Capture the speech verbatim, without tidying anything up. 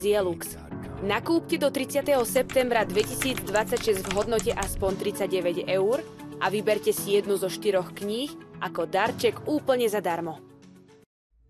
Lux. Nakúpte do tridsiateho septembra dvetisícdvadsaťšesť v hodnote aspoň tridsaťdeväť eur a vyberte si jednu zo štyroch kníh ako darček úplne zadarmo.